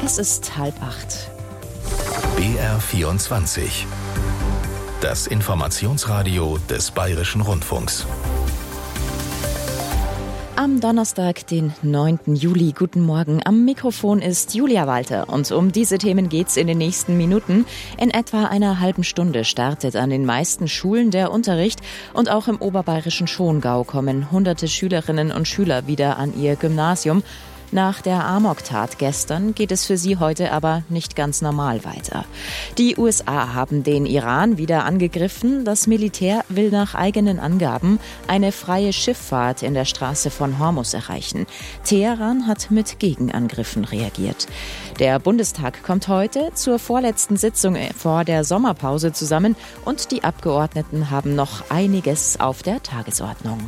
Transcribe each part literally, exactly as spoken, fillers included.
Es ist halb acht. B R vierundzwanzig. Das Informationsradio des Bayerischen Rundfunks. Am Donnerstag, den neunten Juli. Guten Morgen. Am Mikrofon ist Julia Walter und um diese Themen geht's in den nächsten Minuten. In etwa einer halben Stunde startet an den meisten Schulen der Unterricht und auch im oberbayerischen Schongau kommen hunderte Schülerinnen und Schüler wieder an ihr Gymnasium. Nach der Amok-Tat gestern geht es für sie heute aber nicht ganz normal weiter. Die U S A haben den Iran wieder angegriffen. Das Militär will nach eigenen Angaben eine freie Schifffahrt in der Straße von Hormuz erreichen. Teheran hat mit Gegenangriffen reagiert. Der Bundestag kommt heute zur vorletzten Sitzung vor der Sommerpause zusammen und die Abgeordneten haben noch einiges auf der Tagesordnung.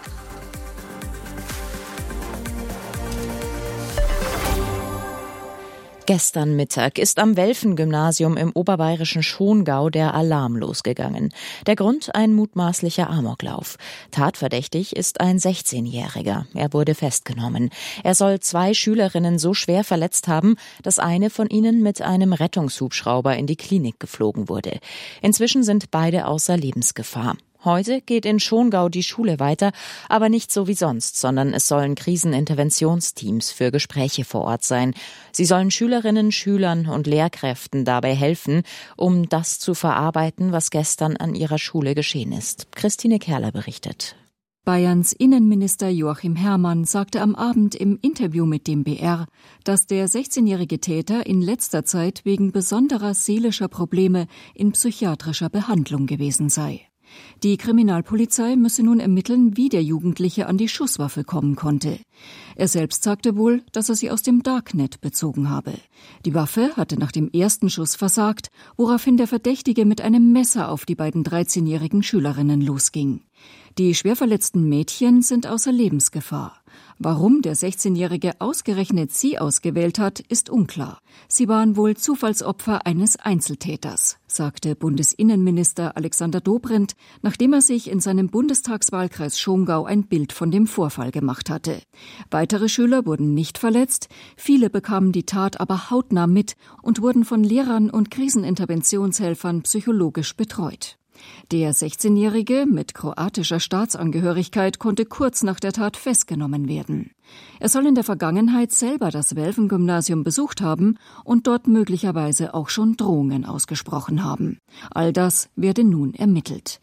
Gestern Mittag ist am Welfen-Gymnasium im oberbayerischen Schongau der Alarm losgegangen. Der Grund ein mutmaßlicher Amoklauf. Tatverdächtig ist ein sechzehnjähriger. Er wurde festgenommen. Er soll zwei Schülerinnen so schwer verletzt haben, dass eine von ihnen mit einem Rettungshubschrauber in die Klinik geflogen wurde. Inzwischen sind beide außer Lebensgefahr. Heute geht in Schongau die Schule weiter, aber nicht so wie sonst, sondern es sollen Kriseninterventionsteams für Gespräche vor Ort sein. Sie sollen Schülerinnen, Schülern und Lehrkräften dabei helfen, um das zu verarbeiten, was gestern an ihrer Schule geschehen ist. Christine Kerler berichtet. Bayerns Innenminister Joachim Herrmann sagte am Abend im Interview mit dem B R, dass der sechzehnjährige Täter in letzter Zeit wegen besonderer seelischer Probleme in psychiatrischer Behandlung gewesen sei. Die Kriminalpolizei müsse nun ermitteln, wie der Jugendliche an die Schusswaffe kommen konnte. Er selbst sagte wohl, dass er sie aus dem Darknet bezogen habe. Die Waffe hatte nach dem ersten Schuss versagt, woraufhin der Verdächtige mit einem Messer auf die beiden dreizehnjährigen Schülerinnen losging. Die schwer verletzten Mädchen sind außer Lebensgefahr. Warum der sechzehnjährige ausgerechnet sie ausgewählt hat, ist unklar. Sie waren wohl Zufallsopfer eines Einzeltäters, sagte Bundesinnenminister Alexander Dobrindt, nachdem er sich in seinem Bundestagswahlkreis Schongau ein Bild von dem Vorfall gemacht hatte. Weitere Schüler wurden nicht verletzt, viele bekamen die Tat aber hautnah mit und wurden von Lehrern und Kriseninterventionshelfern psychologisch betreut. Der sechzehnjährige mit kroatischer Staatsangehörigkeit konnte kurz nach der Tat festgenommen werden. Er soll in der Vergangenheit selber das Welfen-Gymnasium besucht haben und dort möglicherweise auch schon Drohungen ausgesprochen haben. All das werde nun ermittelt.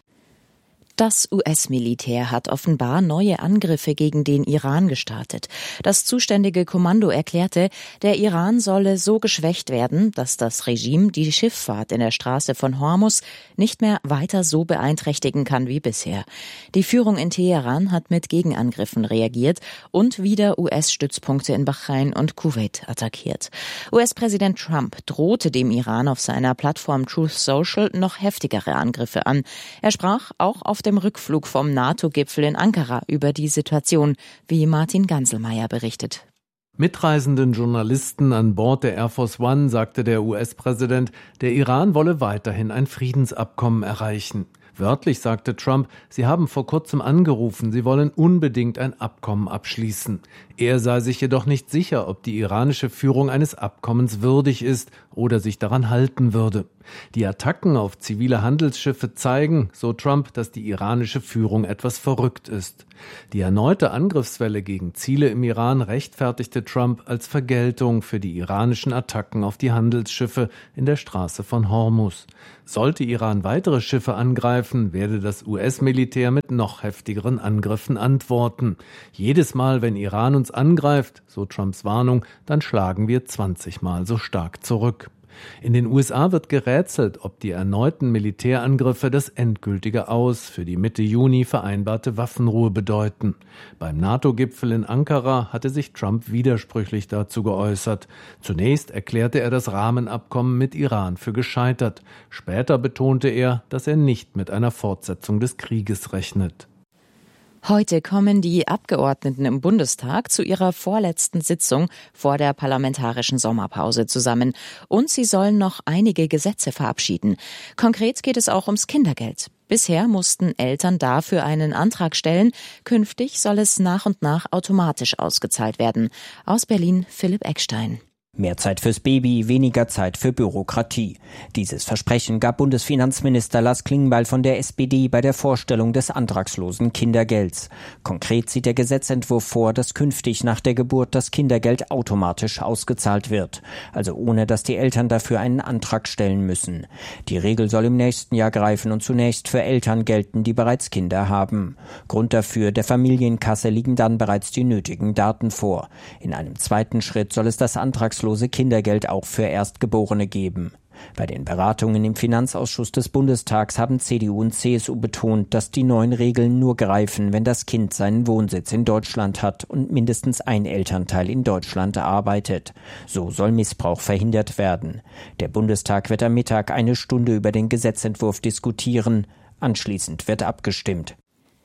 Das U S-Militär hat offenbar neue Angriffe gegen den Iran gestartet. Das zuständige Kommando erklärte, der Iran solle so geschwächt werden, dass das Regime die Schifffahrt in der Straße von Hormuz nicht mehr weiter so beeinträchtigen kann wie bisher. Die Führung in Teheran hat mit Gegenangriffen reagiert und wieder U S-Stützpunkte in Bahrain und Kuwait attackiert. U S-Präsident Trump drohte dem Iran auf seiner Plattform Truth Social noch heftigere Angriffe an. Er sprach auch auf dem Rückflug vom NATO-Gipfel in Ankara über die Situation, wie Martin Ganselmeier berichtet. Mitreisenden Journalisten an Bord der Air Force One sagte der U S-Präsident, der Iran wolle weiterhin ein Friedensabkommen erreichen. Wörtlich sagte Trump, sie haben vor kurzem angerufen, sie wollen unbedingt ein Abkommen abschließen. Er sei sich jedoch nicht sicher, ob die iranische Führung eines Abkommens würdig ist oder sich daran halten würde. Die Attacken auf zivile Handelsschiffe zeigen, so Trump, dass die iranische Führung etwas verrückt ist. Die erneute Angriffswelle gegen Ziele im Iran rechtfertigte Trump als Vergeltung für die iranischen Attacken auf die Handelsschiffe in der Straße von Hormuz. Sollte Iran weitere Schiffe angreifen, werde das U S-Militär mit noch heftigeren Angriffen antworten. Jedes Mal, wenn Iran uns angreift, so Trumps Warnung, dann schlagen wir zwanzig Mal so stark zurück. In den U S A wird gerätselt, ob die erneuten Militärangriffe das endgültige Aus für die Mitte Juni vereinbarte Waffenruhe bedeuten. Beim NATO-Gipfel in Ankara hatte sich Trump widersprüchlich dazu geäußert. Zunächst erklärte er das Rahmenabkommen mit Iran für gescheitert. Später betonte er, dass er nicht mit einer Fortsetzung des Krieges rechnet. Heute kommen die Abgeordneten im Bundestag zu ihrer vorletzten Sitzung vor der parlamentarischen Sommerpause zusammen. Und sie sollen noch einige Gesetze verabschieden. Konkret geht es auch ums Kindergeld. Bisher mussten Eltern dafür einen Antrag stellen. Künftig soll es nach und nach automatisch ausgezahlt werden. Aus Berlin Philipp Eckstein. Mehr Zeit fürs Baby, weniger Zeit für Bürokratie. Dieses Versprechen gab Bundesfinanzminister Lars Klingbeil von der S P D bei der Vorstellung des antragslosen Kindergelds. Konkret sieht der Gesetzentwurf vor, dass künftig nach der Geburt das Kindergeld automatisch ausgezahlt wird. Also ohne, dass die Eltern dafür einen Antrag stellen müssen. Die Regel soll im nächsten Jahr greifen und zunächst für Eltern gelten, die bereits Kinder haben. Grund dafür, der Familienkasse liegen dann bereits die nötigen Daten vor. In einem zweiten Schritt soll es das antragslose Kindergeld auch für Erstgeborene geben. Bei den Beratungen im Finanzausschuss des Bundestags haben C D U und C S U betont, dass die neuen Regeln nur greifen, wenn das Kind seinen Wohnsitz in Deutschland hat und mindestens ein Elternteil in Deutschland arbeitet. So soll Missbrauch verhindert werden. Der Bundestag wird am Mittag eine Stunde über den Gesetzentwurf diskutieren. Anschließend wird abgestimmt.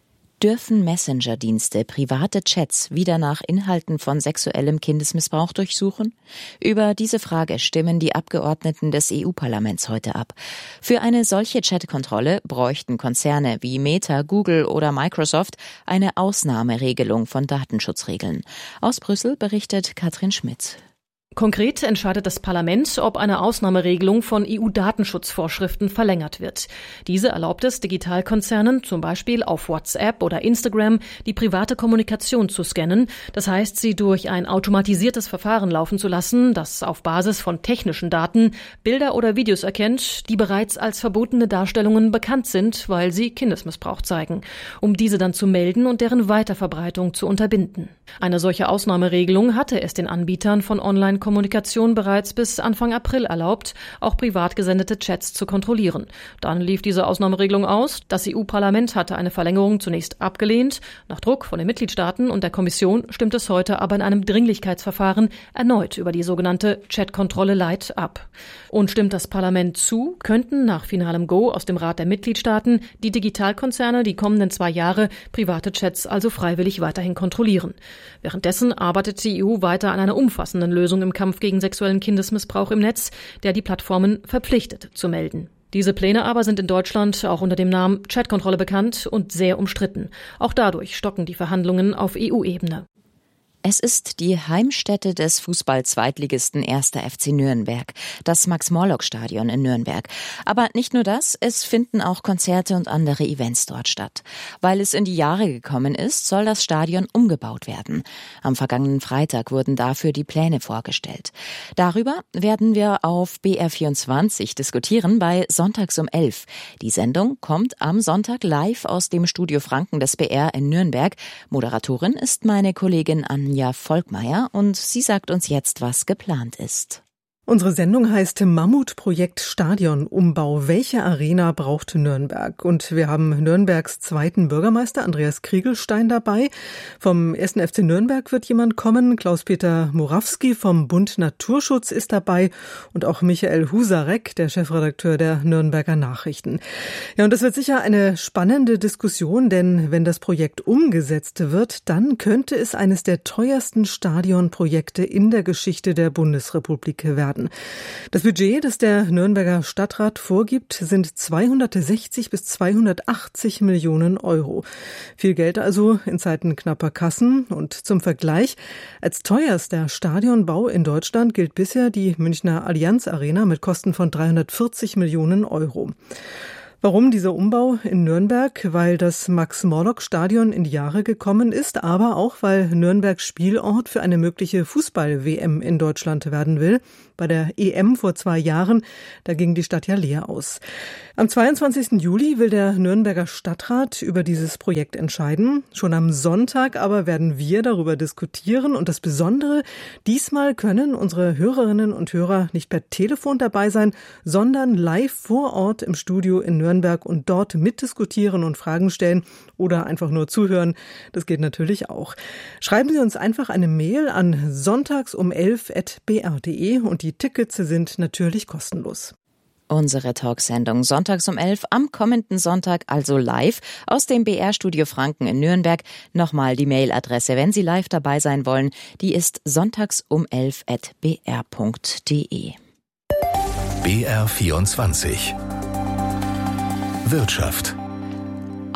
Dürfen Messenger-Dienste private Chats wieder nach Inhalten von sexuellem Kindesmissbrauch durchsuchen? Über diese Frage stimmen die Abgeordneten des E U-Parlaments heute ab. Für eine solche Chatkontrolle bräuchten Konzerne wie Meta, Google oder Microsoft eine Ausnahmeregelung von Datenschutzregeln. Aus Brüssel berichtet Katrin Schmidt. Konkret entscheidet das Parlament, ob eine Ausnahmeregelung von E U-Datenschutzvorschriften verlängert wird. Diese erlaubt es Digitalkonzernen, zum Beispiel auf WhatsApp oder Instagram, die private Kommunikation zu scannen. Das heißt, sie durch ein automatisiertes Verfahren laufen zu lassen, das auf Basis von technischen Daten Bilder oder Videos erkennt, die bereits als verbotene Darstellungen bekannt sind, weil sie Kindesmissbrauch zeigen, um diese dann zu melden und deren Weiterverbreitung zu unterbinden. Eine solche Ausnahmeregelung hatte es den Anbietern von Online- Kommunikation bereits bis Anfang April erlaubt, auch privat gesendete Chats zu kontrollieren. Dann lief diese Ausnahmeregelung aus. Das E U-Parlament hatte eine Verlängerung zunächst abgelehnt. Nach Druck von den Mitgliedstaaten und der Kommission stimmt es heute aber in einem Dringlichkeitsverfahren erneut über die sogenannte Chat-Kontrolle Light ab. Und stimmt das Parlament zu, könnten nach finalem Go aus dem Rat der Mitgliedstaaten die Digitalkonzerne die kommenden zwei Jahre private Chats also freiwillig weiterhin kontrollieren. Währenddessen arbeitet die E U weiter an einer umfassenden Lösung im Kampf gegen sexuellen Kindesmissbrauch im Netz, der die Plattformen verpflichtet zu melden. Diese Pläne aber sind in Deutschland auch unter dem Namen Chatkontrolle bekannt und sehr umstritten. Auch dadurch stocken die Verhandlungen auf E U-Ebene. Es ist die Heimstätte des Fußball-Zweitligisten erster F C Nürnberg, das Max-Morlock-Stadion in Nürnberg. Aber nicht nur das, es finden auch Konzerte und andere Events dort statt. Weil es in die Jahre gekommen ist, soll das Stadion umgebaut werden. Am vergangenen Freitag wurden dafür die Pläne vorgestellt. Darüber werden wir auf B R vierundzwanzig diskutieren bei Sonntags um elf. Die Sendung kommt am Sonntag live aus dem Studio Franken des B R in Nürnberg. Moderatorin ist meine Kollegin Anja Volkmeier und sie sagt uns jetzt, was geplant ist. Unsere Sendung heißt Mammutprojekt Stadionumbau. Welche Arena braucht Nürnberg? Und wir haben Nürnbergs zweiten Bürgermeister Andreas Kriegelstein dabei. Vom ersten F C Nürnberg wird jemand kommen. Klaus-Peter Morawski vom Bund Naturschutz ist dabei und auch Michael Husarek, der Chefredakteur der Nürnberger Nachrichten. Ja, und das wird sicher eine spannende Diskussion, denn wenn das Projekt umgesetzt wird, dann könnte es eines der teuersten Stadionprojekte in der Geschichte der Bundesrepublik werden. Das Budget, das der Nürnberger Stadtrat vorgibt, sind zweihundertsechzig bis zweihundertachtzig Millionen Euro. Viel Geld also in Zeiten knapper Kassen. Und zum Vergleich, als teuerster Stadionbau in Deutschland gilt bisher die Münchner Allianz Arena mit Kosten von dreihundertvierzig Millionen Euro. Warum dieser Umbau in Nürnberg? Weil das Max-Morlock-Stadion in die Jahre gekommen ist, aber auch, weil Nürnberg Spielort für eine mögliche Fußball-W M in Deutschland werden will. Bei der E M vor zwei Jahren, da ging die Stadt ja leer aus. Am zweiundzwanzigsten Juli will der Nürnberger Stadtrat über dieses Projekt entscheiden. Schon am Sonntag aber werden wir darüber diskutieren. Und das Besondere, diesmal können unsere Hörerinnen und Hörer nicht per Telefon dabei sein, sondern live vor Ort im Studio in Nürnberg und dort mitdiskutieren und Fragen stellen oder einfach nur zuhören. Das geht natürlich auch. Schreiben Sie uns einfach eine Mail an sonntags um elf at b r punkt d e und die Tickets sind natürlich kostenlos. Unsere Talksendung sonntags um elf am kommenden Sonntag, also live aus dem B R-Studio Franken in Nürnberg. Nochmal die Mailadresse, wenn Sie live dabei sein wollen, die ist sonntags um elf at b r punkt d e. B R vierundzwanzig Wirtschaft.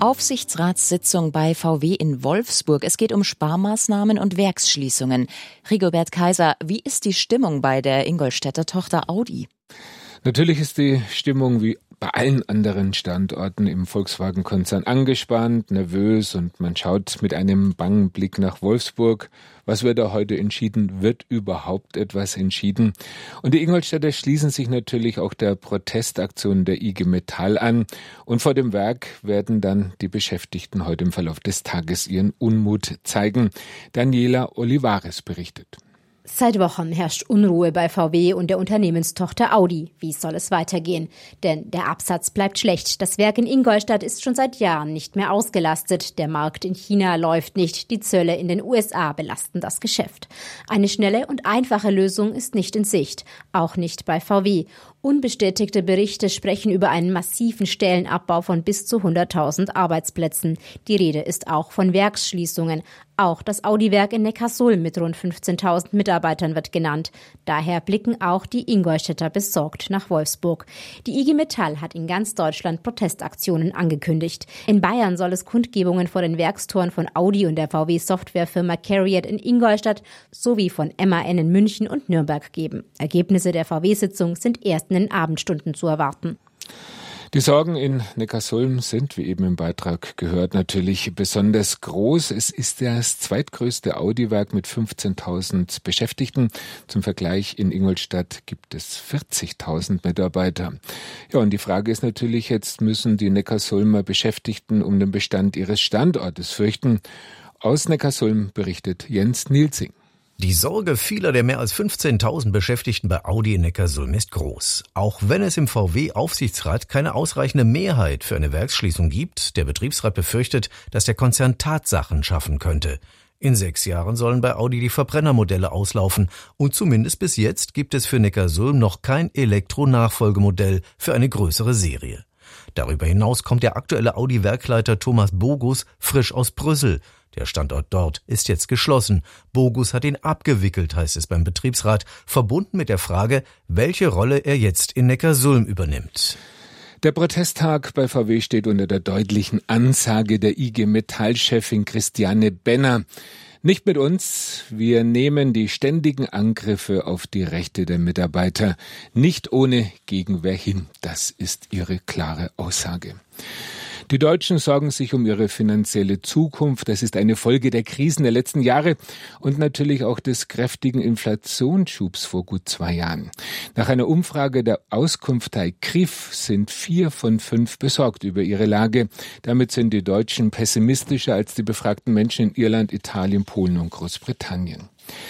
Aufsichtsratssitzung bei V W in Wolfsburg. Es geht um Sparmaßnahmen und Werksschließungen. Rigobert Kaiser, wie ist die Stimmung bei der Ingolstädter Tochter Audi? Natürlich ist die Stimmung wie bei allen anderen Standorten im Volkswagen-Konzern angespannt, nervös und man schaut mit einem bangen Blick nach Wolfsburg. Was wird da heute entschieden? Wird überhaupt etwas entschieden? Und die Ingolstädter schließen sich natürlich auch der Protestaktion der I G Metall an. Und vor dem Werk werden dann die Beschäftigten heute im Verlauf des Tages ihren Unmut zeigen. Daniela Olivares berichtet. Seit Wochen herrscht Unruhe bei V W und der Unternehmenstochter Audi. Wie soll es weitergehen? Denn der Absatz bleibt schlecht. Das Werk in Ingolstadt ist schon seit Jahren nicht mehr ausgelastet. Der Markt in China läuft nicht. Die Zölle in den U S A belasten das Geschäft. Eine schnelle und einfache Lösung ist nicht in Sicht. Auch nicht bei V W. Unbestätigte Berichte sprechen über einen massiven Stellenabbau von bis zu hunderttausend Arbeitsplätzen. Die Rede ist auch von Werksschließungen. Auch das Audi-Werk in Neckarsulm mit rund fünfzehntausend Mitarbeitern wird genannt. Daher blicken auch die Ingolstädter besorgt nach Wolfsburg. Die I G Metall hat in ganz Deutschland Protestaktionen angekündigt. In Bayern soll es Kundgebungen vor den Werkstoren von Audi und der V W-Softwarefirma Cariad in Ingolstadt sowie von M A N in München und Nürnberg geben. Ergebnisse der V W-Sitzung sind erst in den Abendstunden zu erwarten. Die Sorgen in Neckarsulm sind, wie eben im Beitrag gehört, natürlich besonders groß. Es ist das zweitgrößte Audi-Werk mit fünfzehntausend Beschäftigten. Zum Vergleich, in Ingolstadt gibt es vierzigtausend Mitarbeiter. Ja, und die Frage ist natürlich, jetzt müssen die Neckarsulmer Beschäftigten um den Bestand ihres Standortes fürchten. Aus Neckarsulm berichtet Jens Nielsing. Die Sorge vieler der mehr als fünfzehntausend Beschäftigten bei Audi in Neckarsulm ist groß. Auch wenn es im V W-Aufsichtsrat keine ausreichende Mehrheit für eine Werksschließung gibt, der Betriebsrat befürchtet, dass der Konzern Tatsachen schaffen könnte. In sechs Jahren sollen bei Audi die Verbrennermodelle auslaufen und zumindest bis jetzt gibt es für Neckarsulm noch kein Elektro-Nachfolgemodell für eine größere Serie. Darüber hinaus kommt der aktuelle Audi-Werkleiter Thomas Bogus frisch aus Brüssel. Der Standort dort ist jetzt geschlossen. Bogus hat ihn abgewickelt, heißt es beim Betriebsrat, verbunden mit der Frage, welche Rolle er jetzt in Neckarsulm übernimmt. Der Protesttag bei V W steht unter der deutlichen Ansage der I G Metall-Chefin Christiane Benner. Nicht mit uns, wir nehmen die ständigen Angriffe auf die Rechte der Mitarbeiter nicht ohne Gegenwehr hin. Das ist ihre klare Aussage. Die Deutschen sorgen sich um ihre finanzielle Zukunft. Das ist eine Folge der Krisen der letzten Jahre und natürlich auch des kräftigen Inflationsschubs vor gut zwei Jahren. Nach einer Umfrage der Auskunftei K R I F sind vier von fünf besorgt über ihre Lage. Damit sind die Deutschen pessimistischer als die befragten Menschen in Irland, Italien, Polen und Großbritannien.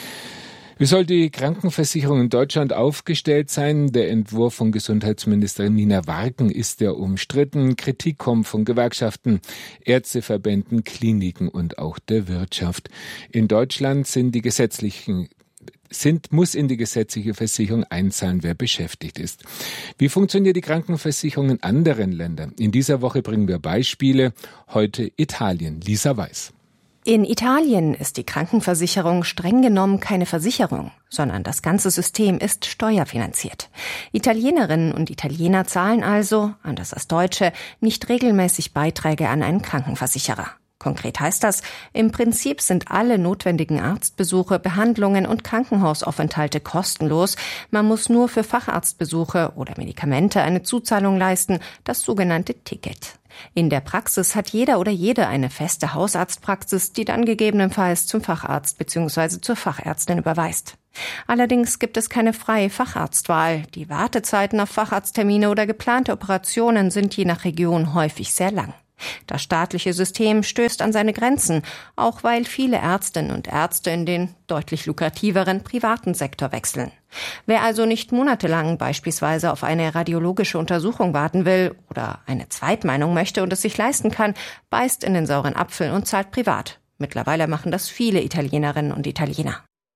Wie soll die Krankenversicherung in Deutschland aufgestellt sein? Der Entwurf von Gesundheitsministerin Nina Warken ist ja umstritten. Kritik kommt von Gewerkschaften, Ärzteverbänden, Kliniken und auch der Wirtschaft. In Deutschland sind die gesetzlichen Sind, muss in die gesetzliche Versicherung einzahlen, wer beschäftigt ist. Wie funktioniert die Krankenversicherung in anderen Ländern? In dieser Woche bringen wir Beispiele. Heute Italien. Lisa Weiß. In Italien ist die Krankenversicherung streng genommen keine Versicherung, sondern das ganze System ist steuerfinanziert. Italienerinnen und Italiener zahlen also, anders als Deutsche, nicht regelmäßig Beiträge an einen Krankenversicherer. Konkret heißt das, im Prinzip sind alle notwendigen Arztbesuche, Behandlungen und Krankenhausaufenthalte kostenlos. Man muss nur für Facharztbesuche oder Medikamente eine Zuzahlung leisten, das sogenannte Ticket. In der Praxis hat jeder oder jede eine feste Hausarztpraxis, die dann gegebenenfalls zum Facharzt bzw. zur Fachärztin überweist. Allerdings gibt es keine freie Facharztwahl. Die Wartezeiten auf Facharzttermine oder geplante Operationen sind je nach Region häufig sehr lang. Das staatliche System stößt an seine Grenzen, auch weil viele Ärztinnen und Ärzte in den deutlich lukrativeren privaten Sektor wechseln. Wer also nicht monatelang beispielsweise auf eine radiologische Untersuchung warten will oder eine Zweitmeinung möchte und es sich leisten kann, beißt in den sauren Apfel und zahlt privat. Mittlerweile machen das viele Italienerinnen und Italiener.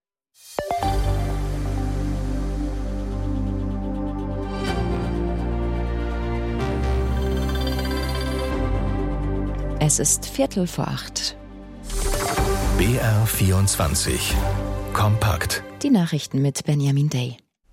Es ist Viertel vor acht. B R vierundzwanzig. Kompakt. Die Nachrichten mit Benjamin Day.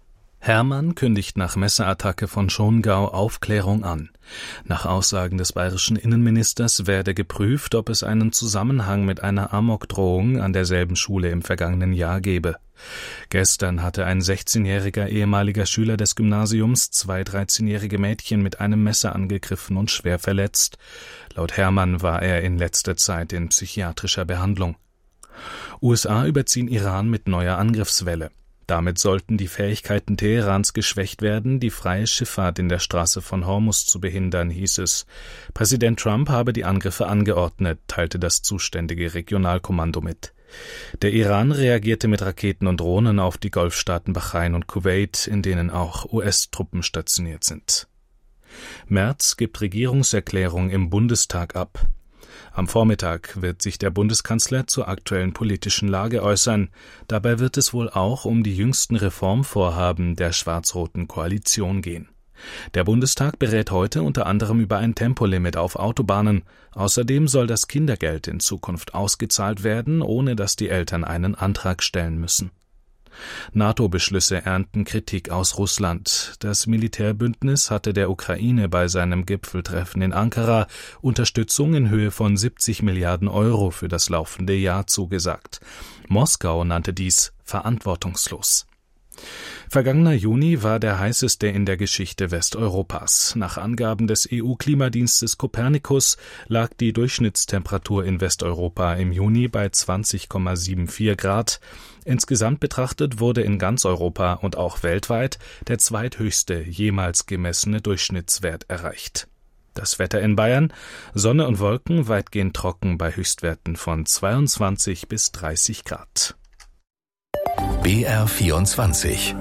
Hermann kündigt nach Messerattacke von Schongau Aufklärung an. Nach Aussagen des bayerischen Innenministers werde geprüft, ob es einen Zusammenhang mit einer Amokdrohung an derselben Schule im vergangenen Jahr gebe. Gestern hatte ein sechzehnjähriger ehemaliger Schüler des Gymnasiums zwei dreizehnjährige Mädchen mit einem Messer angegriffen und schwer verletzt. Laut Hermann war er in letzter Zeit in psychiatrischer Behandlung. U S A überziehen Iran mit neuer Angriffswelle. Damit sollten die Fähigkeiten Teherans geschwächt werden, die freie Schifffahrt in der Straße von Hormuz zu behindern, hieß es. Präsident Trump habe die Angriffe angeordnet, teilte das zuständige Regionalkommando mit. Der Iran reagierte mit Raketen und Drohnen auf die Golfstaaten Bahrain und Kuwait, in denen auch U S-Truppen stationiert sind. Merz gibt Regierungserklärung im Bundestag ab. Am Vormittag wird sich der Bundeskanzler zur aktuellen politischen Lage äußern. Dabei wird es wohl auch um die jüngsten Reformvorhaben der schwarz-roten Koalition gehen. Der Bundestag berät heute unter anderem über ein Tempolimit auf Autobahnen. Außerdem soll das Kindergeld in Zukunft ausgezahlt werden, ohne dass die Eltern einen Antrag stellen müssen. NATO-Beschlüsse ernten Kritik aus Russland. Das Militärbündnis hatte der Ukraine bei seinem Gipfeltreffen in Ankara Unterstützung in Höhe von siebzig Milliarden Euro für das laufende Jahr zugesagt. Moskau nannte dies verantwortungslos. Vergangener Juni war der heißeste in der Geschichte Westeuropas. Nach Angaben des E U-Klimadienstes Copernicus lag die Durchschnittstemperatur in Westeuropa im Juni bei zwanzig Komma vierundsiebzig Grad. Insgesamt betrachtet wurde in ganz Europa und auch weltweit der zweithöchste jemals gemessene Durchschnittswert erreicht. Das Wetter in Bayern: Sonne und Wolken, weitgehend trocken bei Höchstwerten von zweiundzwanzig bis dreißig Grad. B R vierundzwanzig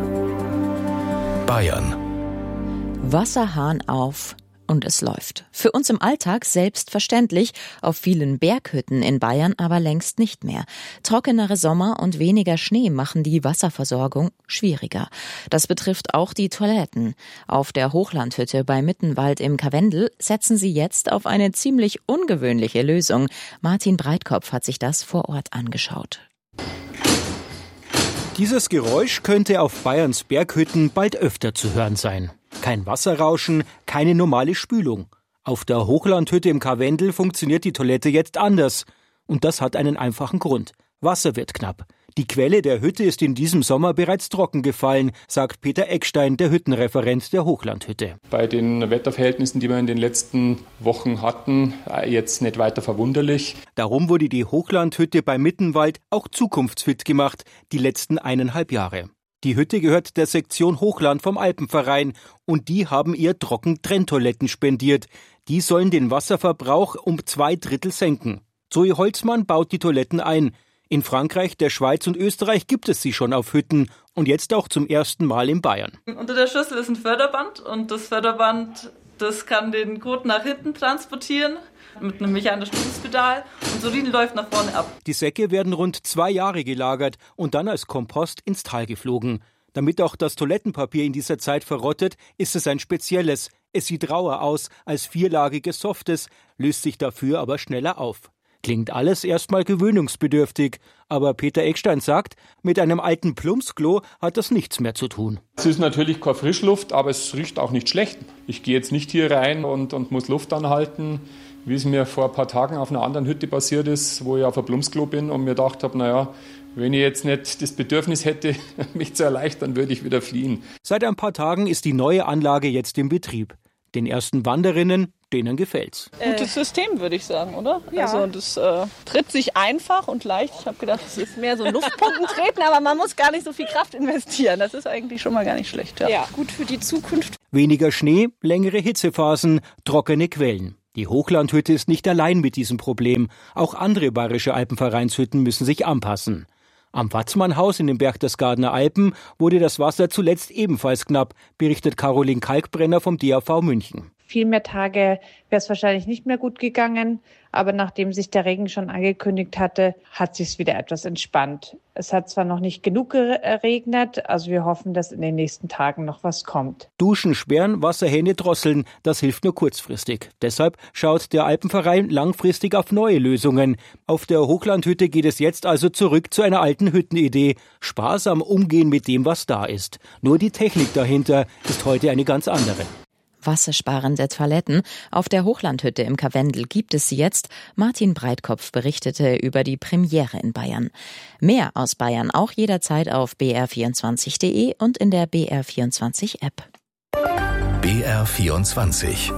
Bayern. Wasserhahn auf und es läuft. Für uns im Alltag selbstverständlich, auf vielen Berghütten in Bayern aber längst nicht mehr. Trockenere Sommer und weniger Schnee machen die Wasserversorgung schwieriger. Das betrifft auch die Toiletten. Auf der Hochlandhütte bei Mittenwald im Karwendel setzen sie jetzt auf eine ziemlich ungewöhnliche Lösung. Martin Breitkopf hat sich das vor Ort angeschaut. Dieses Geräusch könnte auf Bayerns Berghütten bald öfter zu hören sein. Kein Wasserrauschen, keine normale Spülung. Auf der Hochlandhütte im Karwendel funktioniert die Toilette jetzt anders. Und das hat einen einfachen Grund. Wasser wird knapp. Die Quelle der Hütte ist in diesem Sommer bereits trocken gefallen, sagt Peter Eckstein, der Hüttenreferent der Hochlandhütte. Bei den Wetterverhältnissen, die wir in den letzten Wochen hatten, jetzt nicht weiter verwunderlich. Darum wurde die Hochlandhütte bei Mittenwald auch zukunftsfit gemacht, die letzten eineinhalb Jahre. Die Hütte gehört der Sektion Hochland vom Alpenverein und die haben ihr Trockentrenntoiletten spendiert. Die sollen den Wasserverbrauch um zwei Drittel senken. Zoe Holzmann baut die Toiletten ein. In Frankreich, der Schweiz und Österreich gibt es sie schon auf Hütten und jetzt auch zum ersten Mal in Bayern. Unter der Schüssel ist ein Förderband und das Förderband, das kann den Kot nach hinten transportieren mit einem mechanischen Fußpedal und so läuft nach vorne ab. Die Säcke werden rund zwei Jahre gelagert und dann als Kompost ins Tal geflogen. Damit auch das Toilettenpapier in dieser Zeit verrottet, ist es ein spezielles. Es sieht rauer aus als vierlagiges Softes, löst sich dafür aber schneller auf. Klingt alles erstmal gewöhnungsbedürftig, aber Peter Eckstein sagt, mit einem alten Plumpsklo hat das nichts mehr zu tun. Es ist natürlich keine Frischluft, aber es riecht auch nicht schlecht. Ich gehe jetzt nicht hier rein und, und muss Luft anhalten, wie es mir vor ein paar Tagen auf einer anderen Hütte passiert ist, wo ich auf ein Plumpsklo bin und mir gedacht habe, naja, wenn ich jetzt nicht das Bedürfnis hätte, mich zu erleichtern, würde ich wieder fliehen. Seit ein paar Tagen ist die neue Anlage jetzt in Betrieb. Den ersten Wanderinnen, denen gefällt's. Gutes System, würde ich sagen, oder? Ja. Also das äh, tritt sich einfach und leicht. Ich habe gedacht, es ist mehr so Luftpumpen treten, aber man muss gar nicht so viel Kraft investieren. Das ist eigentlich schon mal gar nicht schlecht. Ja, ja, gut für die Zukunft. Weniger Schnee, längere Hitzephasen, trockene Quellen. Die Hochlandhütte ist nicht allein mit diesem Problem. Auch andere bayerische Alpenvereinshütten müssen sich anpassen. Am Watzmannhaus in den Berchtesgadener Alpen wurde das Wasser zuletzt ebenfalls knapp, berichtet Caroline Kalkbrenner vom D A V München. Viel mehr Tage wäre es wahrscheinlich nicht mehr gut gegangen. Aber nachdem sich der Regen schon angekündigt hatte, hat sich es wieder etwas entspannt. Es hat zwar noch nicht genug geregnet, also wir hoffen, dass in den nächsten Tagen noch was kommt. Duschen sperren, Wasserhähne drosseln, das hilft nur kurzfristig. Deshalb schaut der Alpenverein langfristig auf neue Lösungen. Auf der Hochlandhütte geht es jetzt also zurück zu einer alten Hüttenidee. Sparsam umgehen mit dem, was da ist. Nur die Technik dahinter ist heute eine ganz andere. Wassersparende Toiletten. Auf der Hochlandhütte im Karwendel gibt es sie jetzt. Martin Breitkopf berichtete über die Premiere in Bayern. Mehr aus Bayern auch jederzeit auf b r vierundzwanzig punkt d e und in der B R vierundzwanzig App. B R vierundzwanzig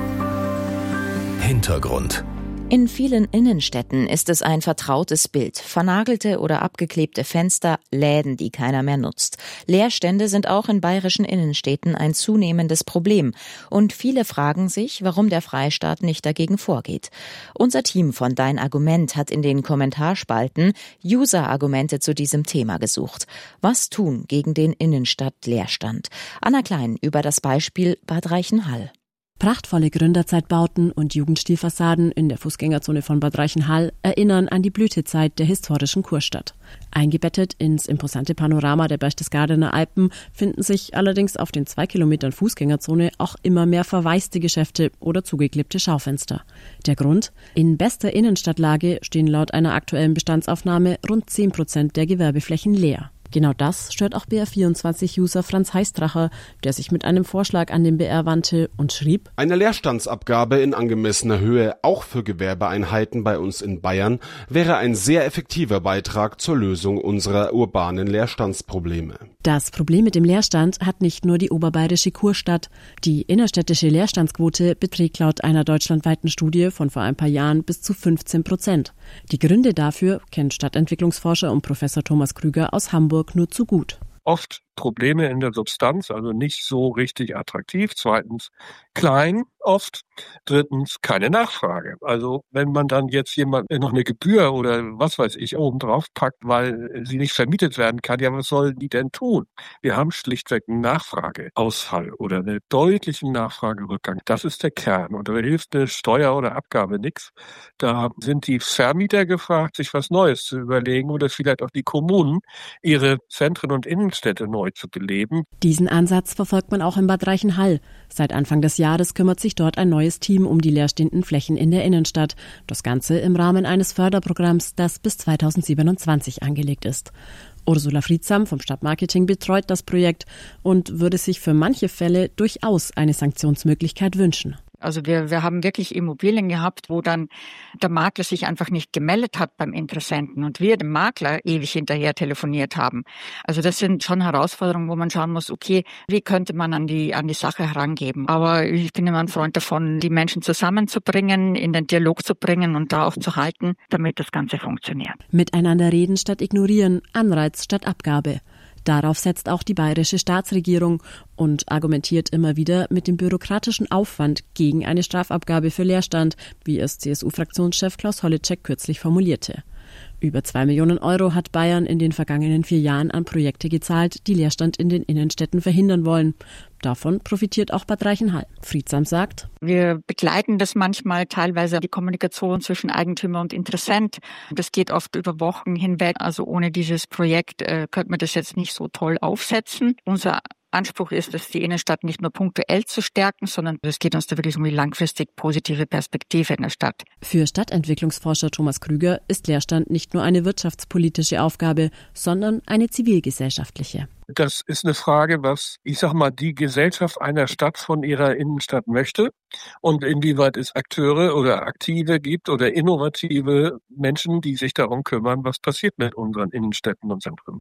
Hintergrund. In vielen Innenstädten ist es ein vertrautes Bild. Vernagelte oder abgeklebte Fenster, Läden, die keiner mehr nutzt. Leerstände sind auch in bayerischen Innenstädten ein zunehmendes Problem. Und viele fragen sich, warum der Freistaat nicht dagegen vorgeht. Unser Team von Dein Argument hat in den Kommentarspalten User-Argumente zu diesem Thema gesucht. Was tun gegen den Innenstadt-Leerstand? Anna Klein über das Beispiel Bad Reichenhall. Prachtvolle Gründerzeitbauten und Jugendstilfassaden in der Fußgängerzone von Bad Reichenhall erinnern an die Blütezeit der historischen Kurstadt. Eingebettet ins imposante Panorama der Berchtesgadener Alpen finden sich allerdings auf den zwei Kilometern Fußgängerzone auch immer mehr verwaiste Geschäfte oder zugeklebte Schaufenster. Der Grund? In bester Innenstadtlage stehen laut einer aktuellen Bestandsaufnahme rund zehn Prozent der Gewerbeflächen leer. Genau das stört auch B R vierundzwanzig-User Franz Heistracher, der sich mit einem Vorschlag an den B R wandte und schrieb: Eine Leerstandsabgabe in angemessener Höhe, auch für Gewerbeeinheiten bei uns in Bayern, wäre ein sehr effektiver Beitrag zur Lösung unserer urbanen Leerstandsprobleme. Das Problem mit dem Leerstand hat nicht nur die oberbayerische Kurstadt. Die innerstädtische Leerstandsquote beträgt laut einer deutschlandweiten Studie von vor ein paar Jahren bis zu fünfzehn Prozent. Die Gründe dafür kennt Stadtentwicklungsforscher und Professor Thomas Krüger aus Hamburg nur zu gut. Oft Probleme in der Substanz, also nicht so richtig attraktiv. Zweitens klein oft. Drittens keine Nachfrage. Also wenn man dann jetzt jemand noch eine Gebühr oder was weiß ich oben drauf packt, weil sie nicht vermietet werden kann, ja, was sollen die denn tun? Wir haben schlichtweg einen Nachfrageausfall oder einen deutlichen Nachfragerückgang. Das ist der Kern. Und da hilft eine Steuer oder Abgabe nichts. Da sind die Vermieter gefragt, sich was Neues zu überlegen oder vielleicht auch die Kommunen, ihre Zentren und Innenstädte neu zu beleben. Diesen Ansatz verfolgt man auch in Bad Reichenhall. Seit Anfang des Jahres kümmert sich dort ein neues Team um die leerstehenden Flächen in der Innenstadt. Das Ganze im Rahmen eines Förderprogramms, das bis zweitausendsiebenundzwanzig angelegt ist. Ursula Friedsam vom Stadtmarketing betreut das Projekt und würde sich für manche Fälle durchaus eine Sanktionsmöglichkeit wünschen. Also wir, wir haben wirklich Immobilien gehabt, wo dann der Makler sich einfach nicht gemeldet hat beim Interessenten und wir dem Makler ewig hinterher telefoniert haben. Also das sind schon Herausforderungen, wo man schauen muss, okay, wie könnte man an die, an die Sache herangeben? Aber ich bin immer ein Freund davon, die Menschen zusammenzubringen, in den Dialog zu bringen und da auch zu halten, damit das Ganze funktioniert. Miteinander reden statt ignorieren, Anreiz statt Abgabe. Darauf setzt auch die bayerische Staatsregierung und argumentiert immer wieder mit dem bürokratischen Aufwand gegen eine Strafabgabe für Leerstand, wie es C S U-Fraktionschef Klaus Holleczek kürzlich formulierte. Über zwei Millionen Euro hat Bayern in den vergangenen vier Jahren an Projekte gezahlt, die Leerstand in den Innenstädten verhindern wollen. Davon profitiert auch Bad Reichenhall. Friedsam sagt: Wir begleiten das manchmal, teilweise die Kommunikation zwischen Eigentümer und Interessent. Das geht oft über Wochen hinweg. Also ohne dieses Projekt äh, könnte man das jetzt nicht so toll aufsetzen. Unser Anspruch ist es, die Innenstadt nicht nur punktuell zu stärken, sondern es geht uns da wirklich um die langfristig positive Perspektive in der Stadt. Für Stadtentwicklungsforscher Thomas Krüger ist Leerstand nicht nur eine wirtschaftspolitische Aufgabe, sondern eine zivilgesellschaftliche. Das ist eine Frage, was, ich sag mal, die Gesellschaft einer Stadt von ihrer Innenstadt möchte und inwieweit es Akteure oder Aktive gibt oder innovative Menschen, die sich darum kümmern, was passiert mit unseren Innenstädten und Zentren.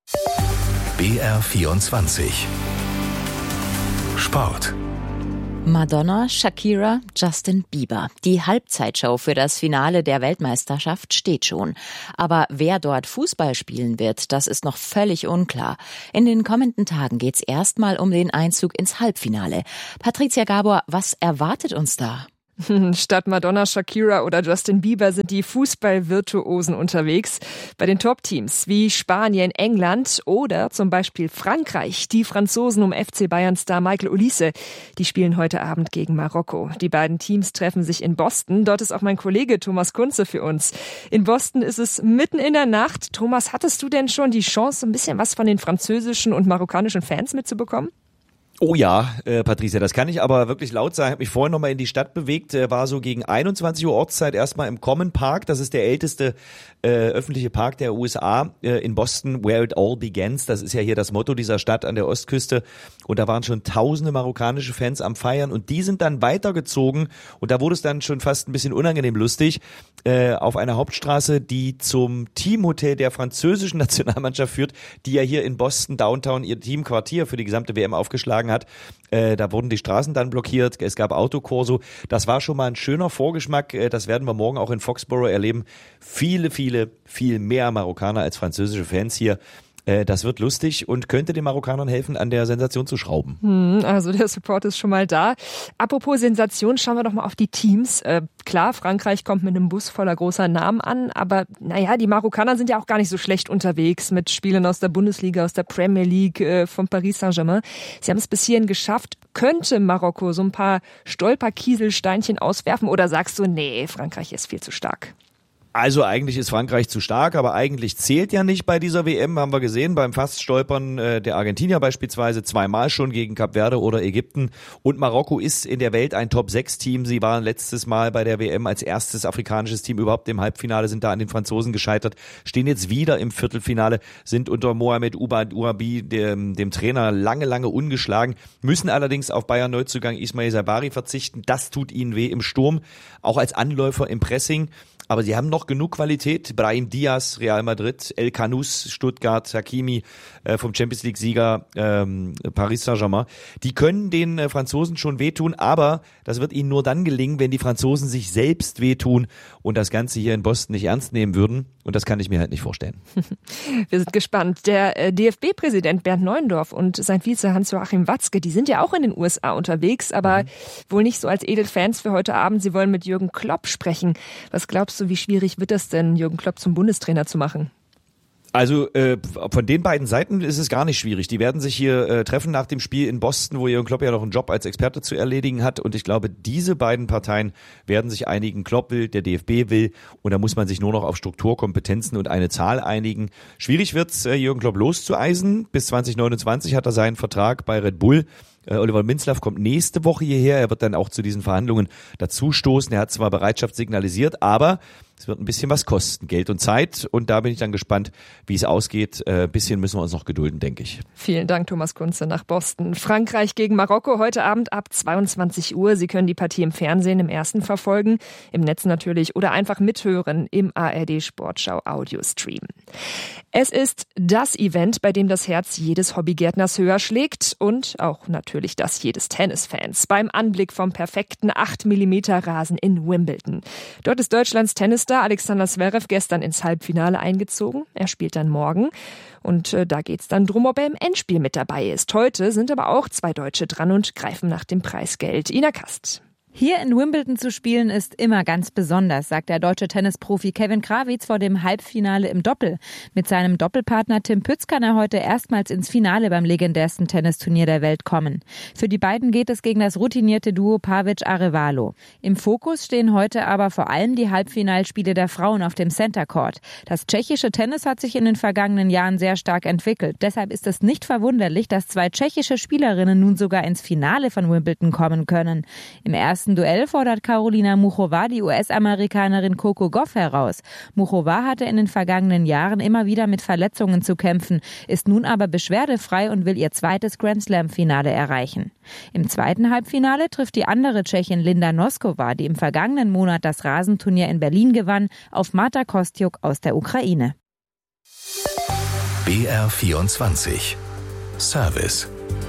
B R vierundzwanzig Sport. Madonna, Shakira, Justin Bieber. Die Halbzeitshow für das Finale der Weltmeisterschaft steht schon. Aber wer dort Fußball spielen wird, das ist noch völlig unklar. In den kommenden Tagen geht's erstmal um den Einzug ins Halbfinale. Patricia Gabor, was erwartet uns da? Statt Madonna, Shakira oder Justin Bieber sind die Fußballvirtuosen unterwegs. Bei den Top-Teams wie Spanien, England oder zum Beispiel Frankreich. Die Franzosen um F C Bayern-Star Michael Olise, die spielen heute Abend gegen Marokko. Die beiden Teams treffen sich in Boston. Dort ist auch mein Kollege Thomas Kunze für uns. In Boston ist es mitten in der Nacht. Thomas, hattest du denn schon die Chance, ein bisschen was von den französischen und marokkanischen Fans mitzubekommen? Oh ja, äh, Patricia, das kann ich aber wirklich laut sagen. Ich habe mich vorhin nochmal in die Stadt bewegt, äh, war so gegen einundzwanzig Uhr Ortszeit erstmal im Common Park. Das ist der älteste äh, öffentliche Park der U S A äh, in Boston, where it all begins. Das ist ja hier das Motto dieser Stadt an der Ostküste. Und da waren schon tausende marokkanische Fans am Feiern und die sind dann weitergezogen und da wurde es dann schon fast ein bisschen unangenehm lustig äh, auf einer Hauptstraße, die zum Teamhotel der französischen Nationalmannschaft führt, die ja hier in Boston Downtown ihr Teamquartier für die gesamte W M aufgeschlagen hat. Äh, da wurden die Straßen dann blockiert, es gab Autokorso. Das war schon mal ein schöner Vorgeschmack. Äh, das werden wir morgen auch in Foxborough erleben. Viele, viele, viel mehr Marokkaner als französische Fans hier. Äh, das wird lustig und könnte den Marokkanern helfen, an der Sensation zu schrauben. Hm, also der Support ist schon mal da. Apropos Sensation, schauen wir doch mal auf die Teams. Äh, klar, Frankreich kommt mit einem Bus voller großer Namen an, aber naja, die Marokkaner sind ja auch gar nicht so schlecht unterwegs mit Spielern aus der Bundesliga, aus der Premier League, äh, vom Paris Saint-Germain. Sie haben es bis hierhin geschafft. Könnte Marokko so ein paar Stolperkieselsteinchen auswerfen oder sagst du, nee, Frankreich ist viel zu stark? Also eigentlich ist Frankreich zu stark, aber eigentlich zählt ja nicht bei dieser W M, haben wir gesehen, beim Faststolpern äh, der Argentinier beispielsweise zweimal schon gegen Kap Verde oder Ägypten. Und Marokko ist in der Welt ein Top sechs Team. Sie waren letztes Mal bei der W M als erstes afrikanisches Team überhaupt im Halbfinale, sind da an den Franzosen gescheitert, stehen jetzt wieder im Viertelfinale, sind unter Mohamed Ouabi, dem, dem Trainer, lange, lange ungeschlagen, müssen allerdings auf Bayern-Neuzugang Ismail Sabari verzichten. Das tut ihnen weh im Sturm, auch als Anläufer im Pressing. Aber sie haben noch genug Qualität. Brahim Diaz, Real Madrid, El Kanous, Stuttgart, Hakimi äh, vom Champions League-Sieger ähm, Paris Saint-Germain. Die können den äh, Franzosen schon wehtun, aber das wird ihnen nur dann gelingen, wenn die Franzosen sich selbst wehtun und das Ganze hier in Boston nicht ernst nehmen würden. Und das kann ich mir halt nicht vorstellen. Wir sind gespannt. Der äh, D F B-Präsident Bernd Neuendorf und sein Vize Hans-Joachim Watzke, die sind ja auch in den U S A unterwegs, aber mhm. wohl nicht so als Edelfans für heute Abend. Sie wollen mit Jürgen Klopp sprechen. Was glaubst du, wie schwierig wird es denn, Jürgen Klopp zum Bundestrainer zu machen? Also äh, von den beiden Seiten ist es gar nicht schwierig. Die werden sich hier äh, treffen nach dem Spiel in Boston, wo Jürgen Klopp ja noch einen Job als Experte zu erledigen hat. Und ich glaube, diese beiden Parteien werden sich einigen. Klopp will, der D F B will. Und da muss man sich nur noch auf Struktur, Kompetenzen und eine Zahl einigen. Schwierig wird's, äh, Jürgen Klopp loszueisen. Bis zwanzig neunundzwanzig hat er seinen Vertrag bei Red Bull. Oliver Minzlaff kommt nächste Woche hierher. Er wird dann auch zu diesen Verhandlungen dazustoßen. Er hat zwar Bereitschaft signalisiert, aber es wird ein bisschen was kosten, Geld und Zeit. Und da bin ich dann gespannt, wie es ausgeht. Ein bisschen müssen wir uns noch gedulden, denke ich. Vielen Dank, Thomas Kunze nach Boston. Frankreich gegen Marokko heute Abend ab zweiundzwanzig Uhr. Sie können die Partie im Fernsehen im Ersten verfolgen, im Netz natürlich oder einfach mithören im A R D Sportschau Audiostream. Es ist das Event, bei dem das Herz jedes Hobbygärtners höher schlägt und auch natürlich das jedes Tennisfans. Beim Anblick vom perfekten acht Millimeter Rasen in Wimbledon. Dort ist Deutschlands Tennisstar Alexander Zverev gestern ins Halbfinale eingezogen. Er spielt dann morgen. Und äh, da geht's dann drum, ob er im Endspiel mit dabei ist. Heute sind aber auch zwei Deutsche dran und greifen nach dem Preisgeld. Ina Kast. Hier in Wimbledon zu spielen ist immer ganz besonders, sagt der deutsche Tennisprofi Kevin Krawitz vor dem Halbfinale im Doppel. Mit seinem Doppelpartner Tim Pütz kann er heute erstmals ins Finale beim legendärsten Tennisturnier der Welt kommen. Für die beiden geht es gegen das routinierte Duo Pavic-Arevalo. Im Fokus stehen heute aber vor allem die Halbfinalspiele der Frauen auf dem Center Court. Das tschechische Tennis hat sich in den vergangenen Jahren sehr stark entwickelt. Deshalb ist es nicht verwunderlich, dass zwei tschechische Spielerinnen nun sogar ins Finale von Wimbledon kommen können. Im ersten Im Duell fordert Karolina Muchova die U S-Amerikanerin Coco Gauff heraus. Muchova hatte in den vergangenen Jahren immer wieder mit Verletzungen zu kämpfen, ist nun aber beschwerdefrei und will ihr zweites Grand-Slam-Finale erreichen. Im zweiten Halbfinale trifft die andere Tschechin Linda Noskova, die im vergangenen Monat das Rasenturnier in Berlin gewann, auf Marta Kostyuk aus der Ukraine. B R vierundzwanzig Service.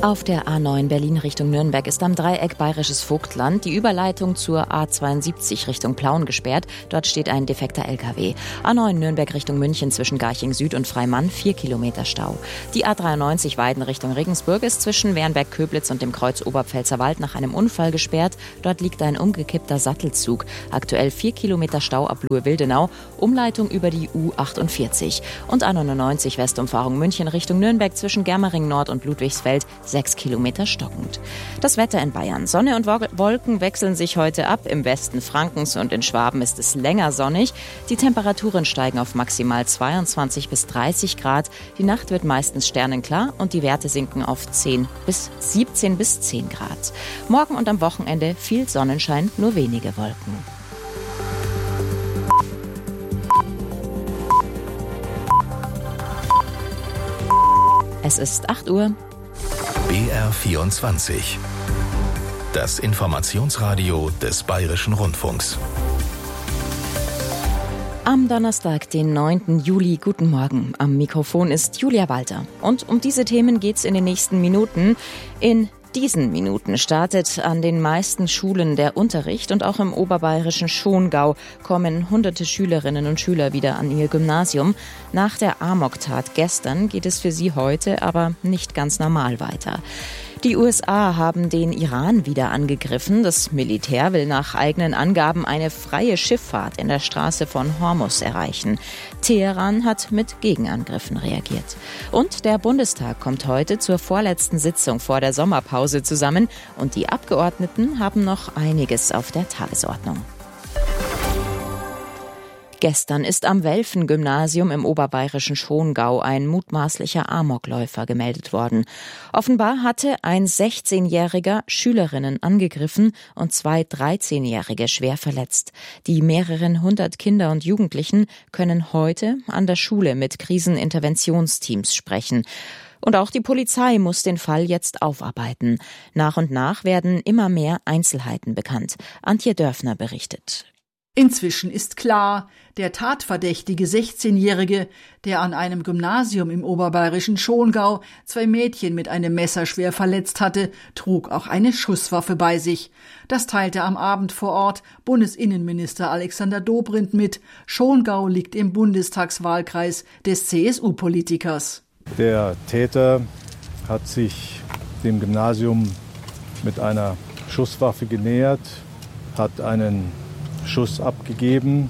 Auf der A neun Berlin Richtung Nürnberg ist am Dreieck Bayerisches Vogtland die Überleitung zur A zweiundsiebzig Richtung Plauen gesperrt. Dort steht ein defekter L K W. A neun Nürnberg Richtung München zwischen Garching Süd und Freimann, vier Kilometer Stau. Die A dreiundneunzig Weiden Richtung Regensburg ist zwischen Wernberg-Köblitz und dem Kreuz Oberpfälzerwald nach einem Unfall gesperrt. Dort liegt ein umgekippter Sattelzug. Aktuell vier Kilometer Stau ab Luhe-Wildenau. Umleitung über die U achtundvierzig. Und A neunundneunzig Westumfahrung München Richtung Nürnberg zwischen Germering Nord und Ludwigsfeld. Sechs Kilometer stockend. Das Wetter in Bayern. Sonne und Wolken wechseln sich heute ab. Im Westen Frankens und in Schwaben ist es länger sonnig. Die Temperaturen steigen auf maximal zweiundzwanzig bis dreißig Grad. Die Nacht wird meistens sternenklar und die Werte sinken auf zehn bis siebzehn bis zehn Grad. Morgen und am Wochenende viel Sonnenschein, nur wenige Wolken. Es ist acht Uhr. B R vierundzwanzig. Das Informationsradio des Bayerischen Rundfunks. Am Donnerstag, den neunten Juli, guten Morgen. Am Mikrofon ist Julia Walter. Und um diese Themen geht's in den nächsten Minuten. In diesen Minuten startet an den meisten Schulen der Unterricht und auch im oberbayerischen Schongau kommen hunderte Schülerinnen und Schüler wieder an ihr Gymnasium. Nach der Amoktat gestern geht es für sie heute aber nicht ganz normal weiter. Die U S A haben den Iran wieder angegriffen. Das Militär will nach eigenen Angaben eine freie Schifffahrt in der Straße von Hormuz erreichen. Teheran hat mit Gegenangriffen reagiert. Und der Bundestag kommt heute zur vorletzten Sitzung vor der Sommerpause zusammen. Und die Abgeordneten haben noch einiges auf der Tagesordnung. Gestern ist am Welfen-Gymnasium im oberbayerischen Schongau ein mutmaßlicher Amokläufer gemeldet worden. Offenbar hatte ein sechzehnjähriger Schülerinnen angegriffen und zwei dreizehnjährige schwer verletzt. Die mehreren hundert Kinder und Jugendlichen können heute an der Schule mit Kriseninterventionsteams sprechen. Und auch die Polizei muss den Fall jetzt aufarbeiten. Nach und nach werden immer mehr Einzelheiten bekannt. Antje Dörfner berichtet. Inzwischen ist klar, der Tatverdächtige sechzehnjährige, der an einem Gymnasium im oberbayerischen Schongau zwei Mädchen mit einem Messer schwer verletzt hatte, trug auch eine Schusswaffe bei sich. Das teilte am Abend vor Ort Bundesinnenminister Alexander Dobrindt mit. Schongau liegt im Bundestagswahlkreis des C S U-Politikers. Der Täter hat sich dem Gymnasium mit einer Schusswaffe genähert, hat einen Schuss abgegeben,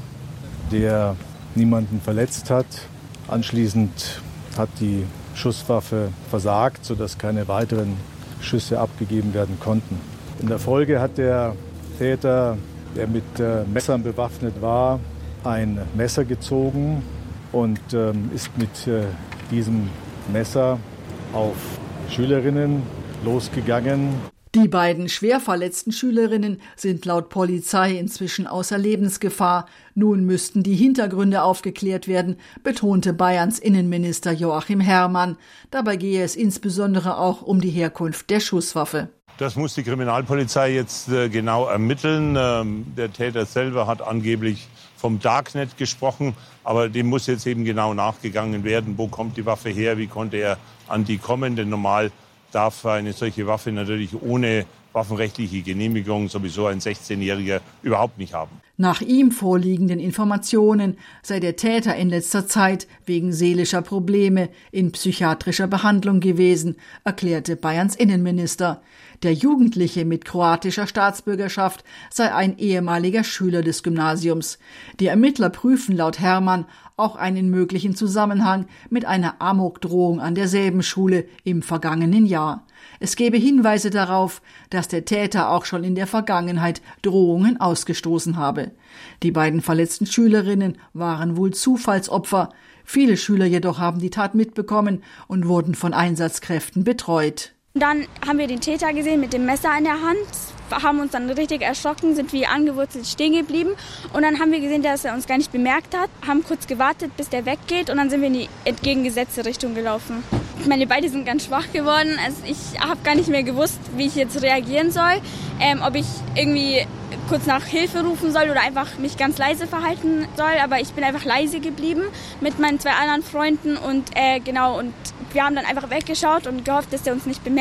der niemanden verletzt hat. Anschließend hat die Schusswaffe versagt, sodass keine weiteren Schüsse abgegeben werden konnten. In der Folge hat der Täter, der mit äh, Messern bewaffnet war, ein Messer gezogen und ähm, ist mit äh, diesem Messer auf Schülerinnen losgegangen. Die beiden schwer verletzten Schülerinnen sind laut Polizei inzwischen außer Lebensgefahr. Nun müssten die Hintergründe aufgeklärt werden, betonte Bayerns Innenminister Joachim Herrmann. Dabei gehe es insbesondere auch um die Herkunft der Schusswaffe. Das muss die Kriminalpolizei jetzt äh, genau ermitteln. Ähm, der Täter selber hat angeblich vom Darknet gesprochen, aber dem muss jetzt eben genau nachgegangen werden. Wo kommt die Waffe her? Wie konnte er an die kommen? Denn normal darf eine solche Waffe natürlich ohne waffenrechtliche Genehmigung sowieso ein sechzehnjähriger überhaupt nicht haben. Nach ihm vorliegenden Informationen sei der Täter in letzter Zeit wegen seelischer Probleme in psychiatrischer Behandlung gewesen, erklärte Bayerns Innenminister. Der Jugendliche mit kroatischer Staatsbürgerschaft sei ein ehemaliger Schüler des Gymnasiums. Die Ermittler prüfen laut Herrmann auch einen möglichen Zusammenhang mit einer Amokdrohung an derselben Schule im vergangenen Jahr. Es gebe Hinweise darauf, dass der Täter auch schon in der Vergangenheit Drohungen ausgestoßen habe. Die beiden verletzten Schülerinnen waren wohl Zufallsopfer. Viele Schüler jedoch haben die Tat mitbekommen und wurden von Einsatzkräften betreut. Dann haben wir den Täter gesehen mit dem Messer in der Hand, haben uns dann richtig erschrocken, sind wie angewurzelt stehen geblieben. Und dann haben wir gesehen, dass er uns gar nicht bemerkt hat, haben kurz gewartet, bis der weggeht und dann sind wir in die entgegengesetzte Richtung gelaufen. Meine Beine sind ganz schwach geworden, also ich habe gar nicht mehr gewusst, wie ich jetzt reagieren soll, ähm, ob ich irgendwie kurz nach Hilfe rufen soll oder einfach mich ganz leise verhalten soll. Aber ich bin einfach leise geblieben mit meinen zwei anderen Freunden und äh, genau und wir haben dann einfach weggeschaut und gehofft, dass der uns nicht bemerkt.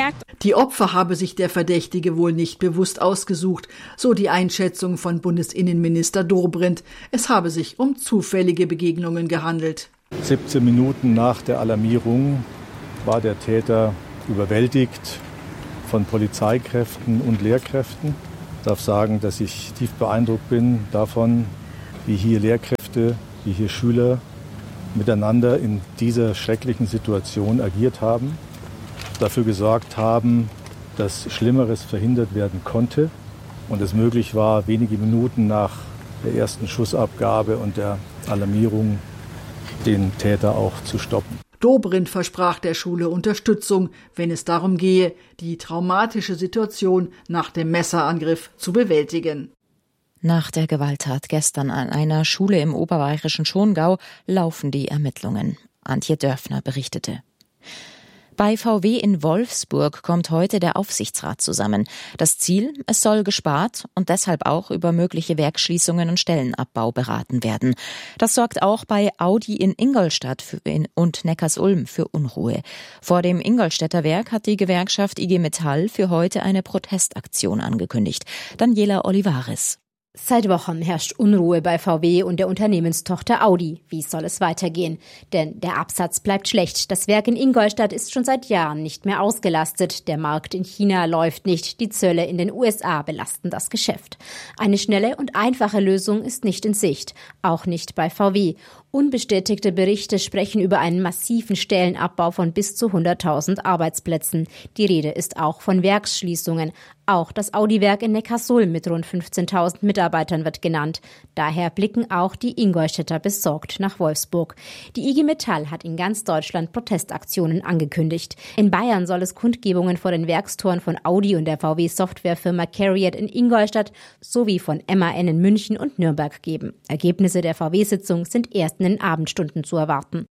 Die Opfer habe sich der Verdächtige wohl nicht bewusst ausgesucht, so die Einschätzung von Bundesinnenminister Dobrindt. Es habe sich um zufällige Begegnungen gehandelt. siebzehn Minuten nach der Alarmierung war der Täter überwältigt von Polizeikräften und Lehrkräften. Ich darf sagen, dass ich tief beeindruckt bin davon, wie hier Lehrkräfte, wie hier Schüler miteinander in dieser schrecklichen Situation agiert haben, dafür gesorgt haben, dass Schlimmeres verhindert werden konnte und es möglich war, wenige Minuten nach der ersten Schussabgabe und der Alarmierung den Täter auch zu stoppen. Dobrindt versprach der Schule Unterstützung, wenn es darum gehe, die traumatische Situation nach dem Messerangriff zu bewältigen. Nach der Gewalttat gestern an einer Schule im oberbayerischen Schongau laufen die Ermittlungen. Antje Dörfner berichtete. Bei V W in Wolfsburg kommt heute der Aufsichtsrat zusammen. Das Ziel, es soll gespart und deshalb auch über mögliche Werksschließungen und Stellenabbau beraten werden. Das sorgt auch bei Audi in Ingolstadt und Neckarsulm für Unruhe. Vor dem Ingolstädter Werk hat die Gewerkschaft I G Metall für heute eine Protestaktion angekündigt. Daniela Olivares. Seit Wochen herrscht Unruhe bei V W und der Unternehmenstochter Audi. Wie soll es weitergehen? Denn der Absatz bleibt schlecht. Das Werk in Ingolstadt ist schon seit Jahren nicht mehr ausgelastet. Der Markt in China läuft nicht. Die Zölle in den U S A belasten das Geschäft. Eine schnelle und einfache Lösung ist nicht in Sicht. Auch nicht bei V W. Unbestätigte Berichte sprechen über einen massiven Stellenabbau von bis zu hunderttausend Arbeitsplätzen. Die Rede ist auch von Werksschließungen. Auch das Audi-Werk in Neckarsulm mit rund fünfzehntausend Mitarbeitern wird genannt. Daher blicken auch die Ingolstädter besorgt nach Wolfsburg. Die I G Metall hat in ganz Deutschland Protestaktionen angekündigt. In Bayern soll es Kundgebungen vor den Werkstoren von Audi und der V W-Softwarefirma Cariad in Ingolstadt sowie von M A N in München und Nürnberg geben. Ergebnisse der V W-Sitzung sind erst in den Abendstunden zu erwarten.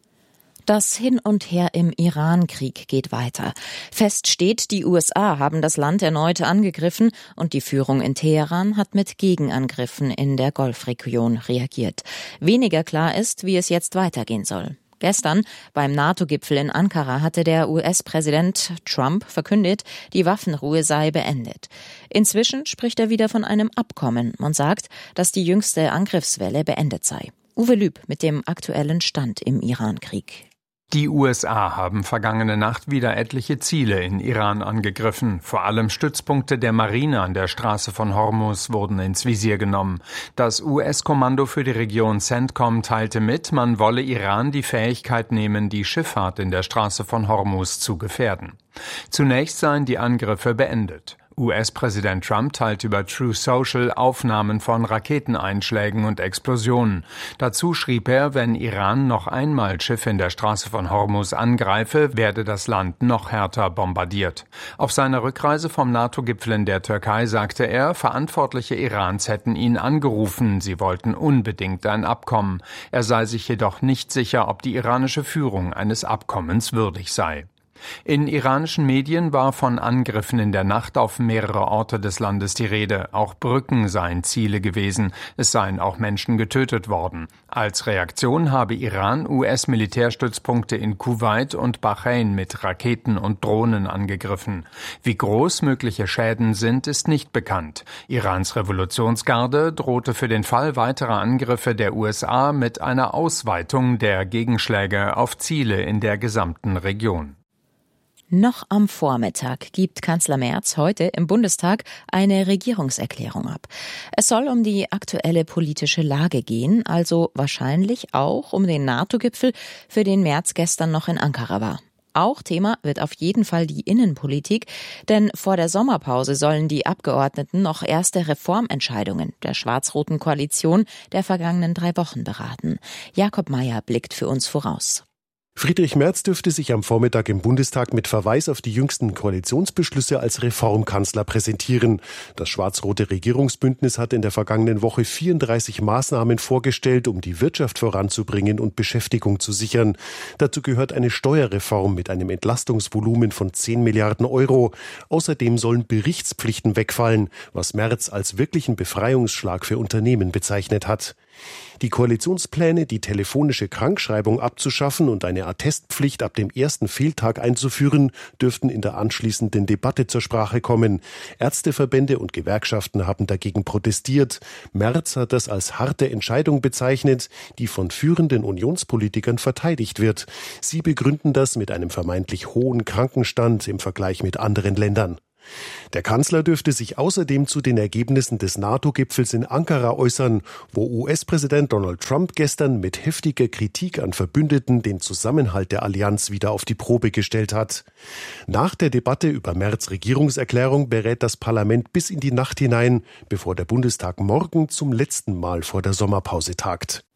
Das Hin und Her im Iran-Krieg geht weiter. Fest steht, die U S A haben das Land erneut angegriffen und die Führung in Teheran hat mit Gegenangriffen in der Golfregion reagiert. Weniger klar ist, wie es jetzt weitergehen soll. Gestern beim NATO-Gipfel in Ankara hatte der U S-Präsident Trump verkündet, die Waffenruhe sei beendet. Inzwischen spricht er wieder von einem Abkommen und sagt, dass die jüngste Angriffswelle beendet sei. Uwe Lüb mit dem aktuellen Stand im Iran-Krieg. Die U S A haben vergangene Nacht wieder etliche Ziele in Iran angegriffen. Vor allem Stützpunkte der Marine an der Straße von Hormuz wurden ins Visier genommen. Das U S-Kommando für die Region CENTCOM teilte mit, man wolle Iran die Fähigkeit nehmen, die Schifffahrt in der Straße von Hormuz zu gefährden. Zunächst seien die Angriffe beendet. U S-Präsident Trump teilt über Truth Social Aufnahmen von Raketeneinschlägen und Explosionen. Dazu schrieb er, wenn Iran noch einmal Schiffe in der Straße von Hormuz angreife, werde das Land noch härter bombardiert. Auf seiner Rückreise vom NATO-Gipfel in der Türkei sagte er, Verantwortliche Irans hätten ihn angerufen, sie wollten unbedingt ein Abkommen. Er sei sich jedoch nicht sicher, ob die iranische Führung eines Abkommens würdig sei. In iranischen Medien war von Angriffen in der Nacht auf mehrere Orte des Landes die Rede. Auch Brücken seien Ziele gewesen. Es seien auch Menschen getötet worden. Als Reaktion habe Iran U S-Militärstützpunkte in Kuwait und Bahrain mit Raketen und Drohnen angegriffen. Wie groß mögliche Schäden sind, ist nicht bekannt. Irans Revolutionsgarde drohte für den Fall weiterer Angriffe der U S A mit einer Ausweitung der Gegenschläge auf Ziele in der gesamten Region. Noch am Vormittag gibt Kanzler Merz heute im Bundestag eine Regierungserklärung ab. Es soll um die aktuelle politische Lage gehen, also wahrscheinlich auch um den NATO-Gipfel, für den Merz gestern noch in Ankara war. Auch Thema wird auf jeden Fall die Innenpolitik, denn vor der Sommerpause sollen die Abgeordneten noch erste Reformentscheidungen der schwarz-roten Koalition der vergangenen drei Wochen beraten. Jakob Mayer blickt für uns voraus. Friedrich Merz dürfte sich am Vormittag im Bundestag mit Verweis auf die jüngsten Koalitionsbeschlüsse als Reformkanzler präsentieren. Das schwarz-rote Regierungsbündnis hat in der vergangenen Woche vierunddreißig Maßnahmen vorgestellt, um die Wirtschaft voranzubringen und Beschäftigung zu sichern. Dazu gehört eine Steuerreform mit einem Entlastungsvolumen von zehn Milliarden Euro. Außerdem sollen Berichtspflichten wegfallen, was Merz als wirklichen Befreiungsschlag für Unternehmen bezeichnet hat. Die Koalitionspläne, die telefonische Krankschreibung abzuschaffen und eine Attestpflicht ab dem ersten Fehltag einzuführen, dürften in der anschließenden Debatte zur Sprache kommen. Ärzteverbände und Gewerkschaften haben dagegen protestiert. Merz hat das als harte Entscheidung bezeichnet, die von führenden Unionspolitikern verteidigt wird. Sie begründen das mit einem vermeintlich hohen Krankenstand im Vergleich mit anderen Ländern. Der Kanzler dürfte sich außerdem zu den Ergebnissen des NATO-Gipfels in Ankara äußern, wo U S-Präsident Donald Trump gestern mit heftiger Kritik an Verbündeten den Zusammenhalt der Allianz wieder auf die Probe gestellt hat. Nach der Debatte über Merz' Regierungserklärung berät das Parlament bis in die Nacht hinein, bevor der Bundestag morgen zum letzten Mal vor der Sommerpause tagt.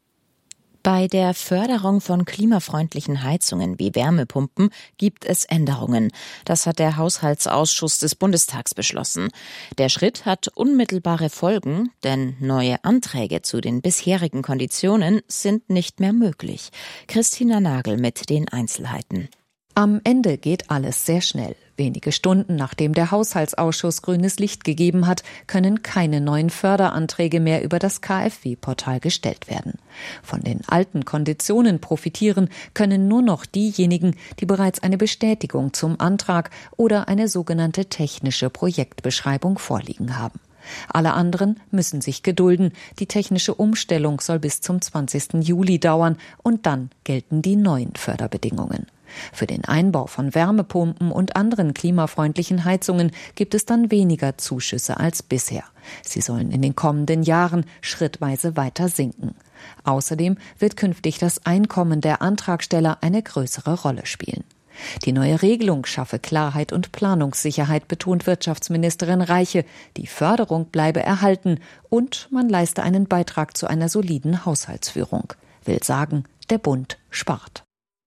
Bei der Förderung von klimafreundlichen Heizungen wie Wärmepumpen gibt es Änderungen. Das hat der Haushaltsausschuss des Bundestags beschlossen. Der Schritt hat unmittelbare Folgen, denn neue Anträge zu den bisherigen Konditionen sind nicht mehr möglich. Christina Nagel mit den Einzelheiten. Am Ende geht alles sehr schnell. Wenige Stunden nachdem der Haushaltsausschuss grünes Licht gegeben hat, können keine neuen Förderanträge mehr über das K f W-Portal gestellt werden. Von den alten Konditionen profitieren können nur noch diejenigen, die bereits eine Bestätigung zum Antrag oder eine sogenannte technische Projektbeschreibung vorliegen haben. Alle anderen müssen sich gedulden. Die technische Umstellung soll bis zum zwanzigsten Juli dauern und dann gelten die neuen Förderbedingungen. Für den Einbau von Wärmepumpen und anderen klimafreundlichen Heizungen gibt es dann weniger Zuschüsse als bisher. Sie sollen in den kommenden Jahren schrittweise weiter sinken. Außerdem wird künftig das Einkommen der Antragsteller eine größere Rolle spielen. Die neue Regelung schaffe Klarheit und Planungssicherheit, betont Wirtschaftsministerin Reiche. Die Förderung bleibe erhalten und man leiste einen Beitrag zu einer soliden Haushaltsführung. Will sagen, der Bund spart.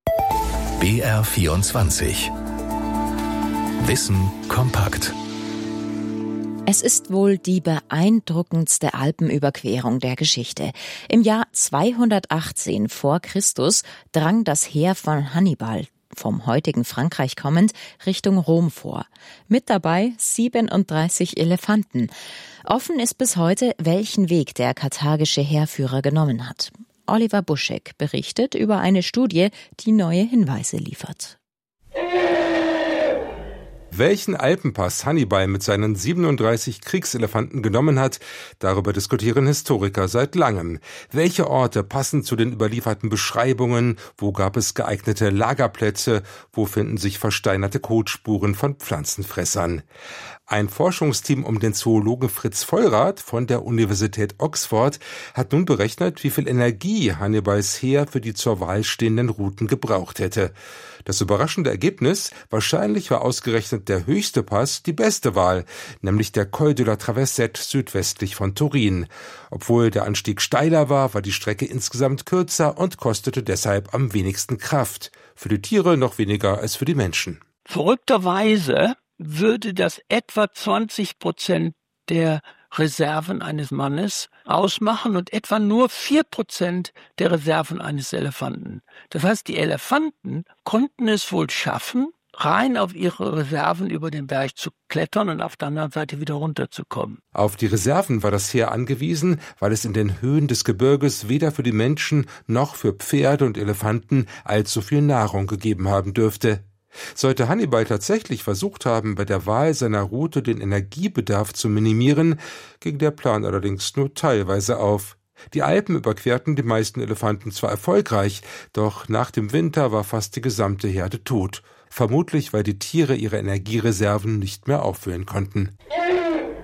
B R vierundzwanzig. Wissen kompakt. Es ist wohl die beeindruckendste Alpenüberquerung der Geschichte. Im Jahr zweihundertachtzehn vor Christus drang das Heer von Hannibal, vom heutigen Frankreich kommend, Richtung Rom vor. Mit dabei siebenunddreißig Elefanten. Offen ist bis heute, welchen Weg der karthagische Heerführer genommen hat. Oliver Buschek berichtet über eine Studie, die neue Hinweise liefert. Welchen Alpenpass Hannibal mit seinen siebenunddreißig Kriegselefanten genommen hat, darüber diskutieren Historiker seit langem. Welche Orte passen zu den überlieferten Beschreibungen? Wo gab es geeignete Lagerplätze? Wo finden sich versteinerte Kotspuren von Pflanzenfressern? Ein Forschungsteam um den Zoologen Fritz Vollrath von der Universität Oxford hat nun berechnet, wie viel Energie Hannibals Heer für die zur Wahl stehenden Routen gebraucht hätte. Das überraschende Ergebnis: Wahrscheinlich war ausgerechnet der höchste Pass die beste Wahl, nämlich der Col de la Traversette südwestlich von Turin. Obwohl der Anstieg steiler war, war die Strecke insgesamt kürzer und kostete deshalb am wenigsten Kraft. Für die Tiere noch weniger als für die Menschen. Verrückterweise würde das etwa zwanzig Prozent der Reserven eines Mannes ausmachen und etwa nur vier Prozent der Reserven eines Elefanten. Das heißt, die Elefanten konnten es wohl schaffen, rein auf ihre Reserven über den Berg zu klettern und auf der anderen Seite wieder runterzukommen. Auf die Reserven war das Heer angewiesen, weil es in den Höhen des Gebirges weder für die Menschen noch für Pferde und Elefanten allzu viel Nahrung gegeben haben dürfte. Sollte Hannibal tatsächlich versucht haben, bei der Wahl seiner Route den Energiebedarf zu minimieren, ging der Plan allerdings nur teilweise auf. Die Alpen überquerten die meisten Elefanten zwar erfolgreich, doch nach dem Winter war fast die gesamte Herde tot. Vermutlich, weil die Tiere ihre Energiereserven nicht mehr auffüllen konnten.